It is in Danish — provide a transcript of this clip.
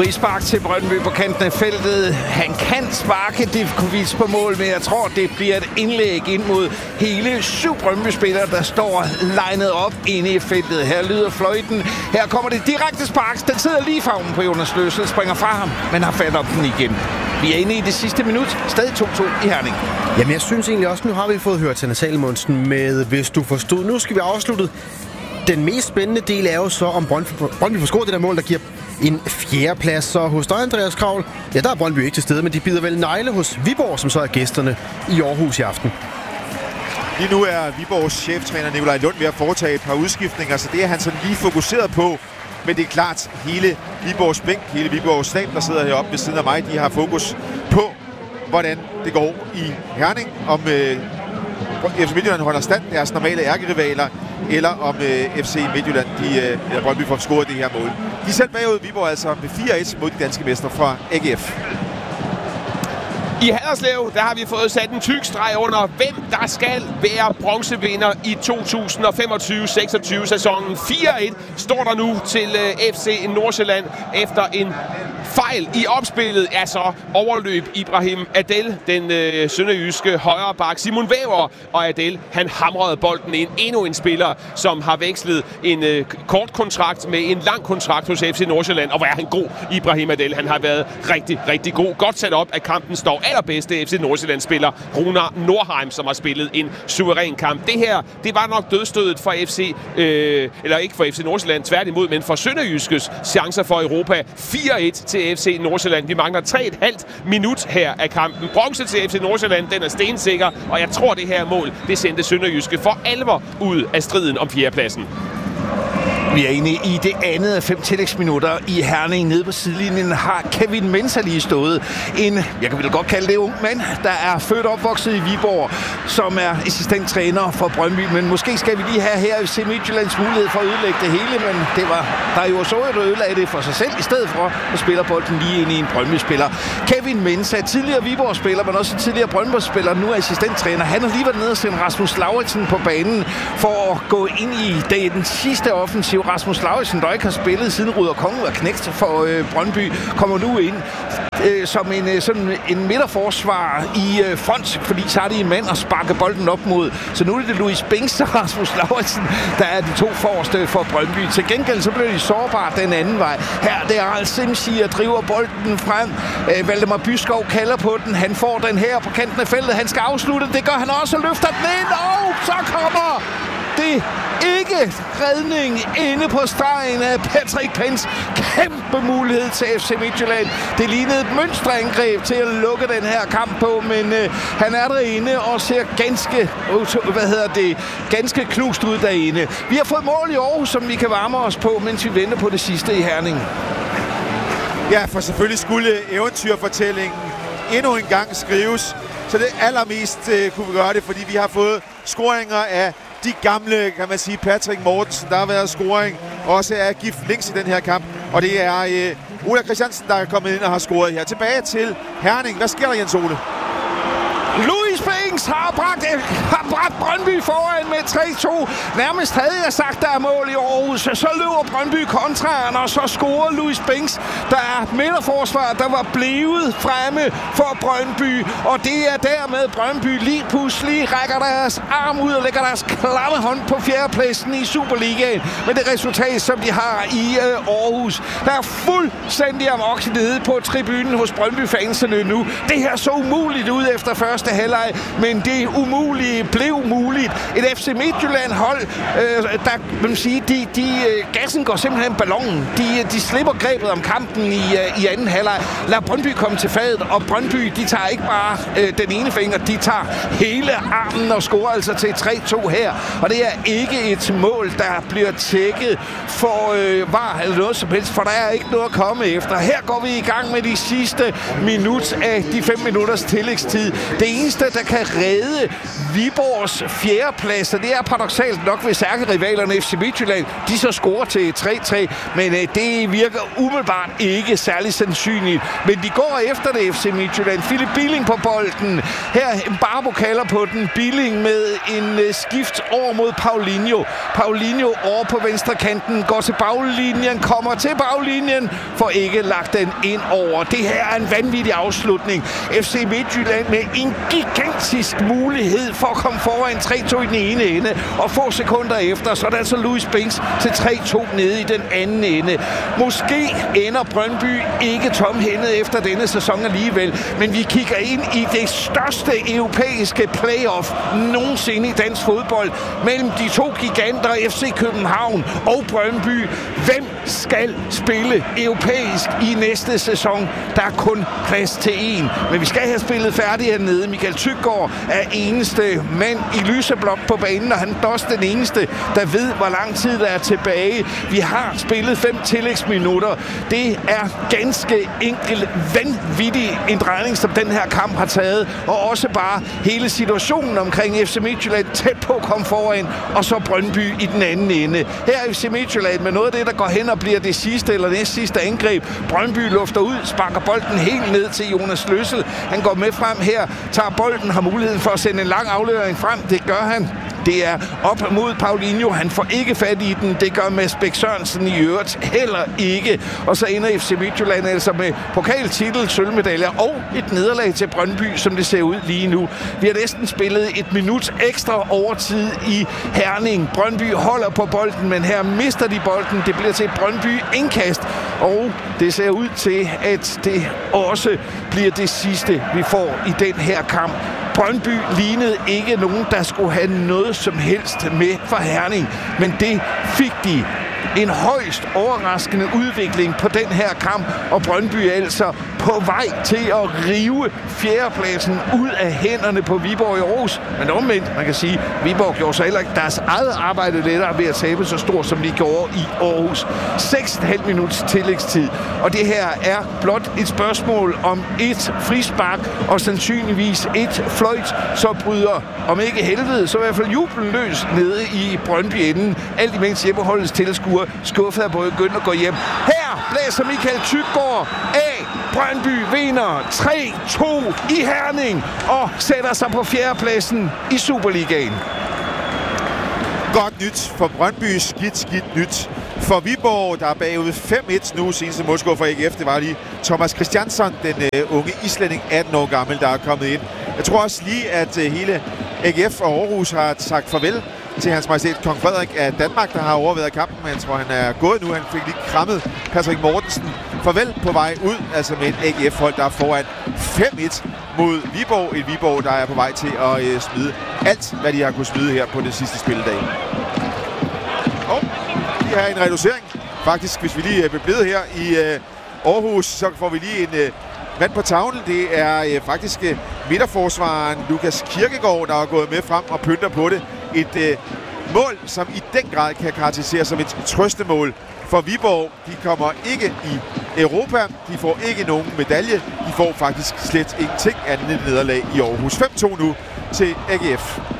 Frispark til Brøndby på kanten af feltet. Han kan sparke Divkovic på mål, men jeg tror, det bliver et indlæg ind mod hele 7 Brøndby-spillere, der står legnet op inde i feltet. Her lyder fløjten. Her kommer det direkte spark. Den sidder lige i favnen på Jonas Løssel, springer fra ham, men har fat op den igen. Vi er inde i det sidste minut. Stadig 2-2 i Herning. Jamen, jeg synes egentlig også, nu har vi fået hørt Tanne Salomonsen med Hvis du forstod. Nu skal vi afslutte. Den mest spændende del er jo så, om Brøndby får scoret det der mål, der giver en 4. plads. Så hos dig, Andreas Kravl, ja, der er Brøndby ikke til stede, men de bider vel negle hos Viborg, som så er gæsterne i Aarhus i aften. Lige nu er Viborgs cheftræner Nikolaj Lund ved at foretage et par udskiftninger, så det er han sådan lige fokuseret på. Men det er klart, hele Viborgs bænk, hele Viborgs stab, der sidder heroppe ved siden af mig, de har fokus på, hvordan det går i Herning. Om FC Midtjylland holder stand, deres normale ærkerivaler, eller om FC Midtjylland, eller Brøndby får scoret det her mål. De er selv bagud Viborg altså med 4-1 mod de danske mestre fra AGF. I Haderslev, der har vi fået sat en tyk streg under, hvem der skal være bronzevinder i 2025-26 sæsonen. 4-1 står der nu til FC Nordsjælland efter en fejl i opspillet. Altså overløb Ibrahim Adel, den sønderjyske højre bak. Simon Væver og Adel, han hamrede bolden ind. Endnu en spiller, som har vekslet en kort kontrakt med en lang kontrakt hos FC Nordsjælland. Og hvor er han god, Ibrahim Adel. Han har været rigtig, rigtig god. Godt sat op, at kampen står allerbedste FC Nordsjælland-spiller Runar Nordheim, som har spillet en suveræn kamp. Det her, det var nok dødstødet for FC, eller ikke for FC Nordsjælland, tværtimod, men for Sønderjyskes chancer for Europa. 4-1 til FC Nordsjælland. Vi mangler 3,5 minut her af kampen. Bronze til FC Nordsjælland, den er stensikker, og jeg tror, det her mål, det sendte Sønderjyske for alvor ud af striden om 4. pladsen. Vi er inde i det andet af 5 tillægsminutter i Herning. Nede på sidelinjen har Kevin Mensah lige stået. Jeg kan vel godt kalde det ung mand, der er født og opvokset i Viborg, som er assistenttræner for Brøndby. Men måske skal vi lige have her FC Midtjyllands mulighed for at ødelægge det hele, men det var der jo så et ødelagde det for sig selv, i stedet for at spille bolden lige ind i en Brøndby-spiller. Kevin Mensah, tidligere Viborg-spiller, men også tidligere Brøndby-spiller, nu er assistenttræner. Han har lige været nede og sendt Rasmus Lauritsen på banen for at gå ind i den sidste offensiv. Rasmus Lauritsen, der ikke har spillet siden Ruder Kongen var knægt for Brøndby, kommer nu ind som en midterforsvar i front, fordi så er det en mand at sparke bolden op mod. Så nu er det Louis Binks og Rasmus Lauritsen, der er de 2 forreste for Brøndby. Til gengæld så bliver de sårbare den anden vej. Her det er Al-Simsi, der driver bolden frem. Valdemar Byskov kalder på den. Han får den her på kanten af feltet. Han skal afslutte. Det gør han også og løfter den ind. Og så kommer det ikke redning inde på stregen af Patrick Pence. Kæmpe mulighed til FC Midtjylland. Det lignede et mønsterangreb til at lukke den her kamp på, men han er derinde og ser ganske knust ud derinde. Vi har fået mål i Aarhus, som vi kan varme os på, mens vi venter på det sidste i Herning. Ja, for selvfølgelig skulle eventyrfortællingen endnu en gang skrives. Så det allermest kunne vi gøre det, fordi vi har fået scoringer af de gamle, kan man sige, Patrick Mortensen, der har været scoring, også af Gift Links i den her kamp. Og det er Ola Christiansen, der er kommet ind og har scoret her. Tilbage til Herning. Hvad sker der, Jens Ole? Louis Binks har bragt Brøndby foran med 3-2. Nærmest havde jeg sagt, der er mål i Aarhus. Så løber Brøndby kontraren, og så scorer Louis Binks. Der er midterforsvar, der var blevet fremme for Brøndby. Og det er dermed Brøndby lige pludselig rækker deres arm ud og lægger deres klamme hånd på 4. pladsen i Superligaen. Med det resultat, som de har i Aarhus. Der er fuldstændig amok nede på tribunen hos Brøndby-fansene nu. Det her så umuligt ud efter første halvleg, men det umulige blev muligt. Et FC Midtjylland-hold, der vil man sige, gassen går simpelthen ballonen. De slipper grebet om kampen i anden halvleg. Lad Brøndby komme til fadet, og Brøndby, de tager ikke bare den ene finger, de tager hele armen og scorer altså til 3-2 her. Og det er ikke et mål, der bliver tjekket for var eller noget som helst, for der er ikke noget at komme efter. Her går vi i gang med de sidste minut af de 5 minutters tillægstid. Det eneste, der kan redde Viborg Viborgs fjerdeplads, og det er paradoksalt nok, hvis ærkerivalerne FC Midtjylland, de så scorer til 3-3, men det virker umiddelbart ikke særlig sandsynligt. Men de går efter det, FC Midtjylland. Philip Billing på bolden. Her Barbo kalder på den. Billing med en skift over mod Paulinho. Paulinho over på venstre kanten, går til baglinjen, kommer til baglinjen, får ikke lagt den ind over. Det her er en vanvittig afslutning. FC Midtjylland med en gigantisk mulighed for at komme foran 3-2 i den ene ende, og få sekunder efter, så er det altså Louis Binks til 3-2 nede i den anden ende. Måske ender Brøndby ikke tomhændet efter denne sæson alligevel, men vi kigger ind i det største europæiske playoff nogensinde i dansk fodbold mellem de to giganter FC København og Brøndby. Hvem skal spille europæisk i næste sæson? Der er kun plads til én, men vi skal have spillet færdigt hernede. Michael Tyggaard er eneste mand i lyseblok på banen, og han er også den eneste, der ved, hvor lang tid der er tilbage. Vi har spillet 5 tillægsminutter. Det er ganske enkelt vanvittig en drejning, som den her kamp har taget, og også bare hele situationen omkring FC Midtjylland tæt på at komme foran, og så Brøndby i den anden ende. Her er FC Midtjylland med noget af det, der går hen og bliver det sidste eller næst sidste angreb. Brøndby lufter ud, sparker bolden helt ned til Jonas Løssel. Han går med frem her, tager bolden, har muligheden for at sende en lang aflevering frem. Det gør han. Det er op mod Paulinho. Han får ikke fat i den. Det gør Mads Bæk Sørensen i øvrigt heller ikke. Og så ender FC Midtjylland altså med pokaltitel, sølvmedaljer og et nederlag til Brøndby, som det ser ud lige nu. Vi har næsten spillet et minut ekstra overtid i Herning. Brøndby holder på bolden, men her mister de bolden. Det bliver til Brøndby indkast, og det ser ud til, at det også bliver det sidste, vi får i den her kamp. Brøndby lignede ikke nogen, der skulle have noget som helst med for Herning, men det fik de. En højst overraskende udvikling på den her kamp, og Brøndby altså på vej til at rive fjerdepladsen ud af hænderne på Viborg i Aarhus. Men omvendt, man kan sige, Viborg gjorde så heller ikke deres eget arbejde lettere ved at tabe så stort, som de gjorde i Aarhus. 6,5 minuts tillægstid, og det her er blot et spørgsmål om et frispark, og sandsynligvis et fløjt, så bryder, om ikke helvede, så i hvert fald jublen løs nede i Brøndby-enden. Alt imens hjemmeholdets tilskuere skuffet af både Gøn og går hjem. Her blæser Michael Tyggaard af. Brøndby vinder 3-2 i Herning og sætter sig på fjerdepladsen i Superligaen. Godt nyt for Brøndby, skidt nyt for Viborg, der er bagud 5-1 nu. Seneste målscore for AGF, det var lige Thomas Christiansson, den unge islænding, 18 år gammel, der er kommet ind. Jeg tror også lige, at hele AGF og Aarhus har sagt farvel til Hans Majestæt Kong Frederik af Danmark, der har overværet kampen, men jeg tror, han er gået nu. Han fik lige krammet Patrick Mortensen. Farvel på vej ud, altså med et AGF-hold, der er foran 5-1 mod Viborg. Et Viborg, der er på vej til at smide alt, hvad de har kunnet smide her på den sidste spilledag. Og vi har en reducering. Faktisk, hvis vi lige er blevet her i Aarhus, så får vi lige en mand på tavlen. Det er faktisk midterforsvaren Lukas Kirkegaard, der er gået med frem og pynter på det. Et mål, som i den grad kan karakteriseres som et trøstemål for Viborg. De kommer ikke i Europa. De får ikke nogen medalje. De får faktisk slet ingenting andet end nederlag i Aarhus. 5-2 nu til AGF.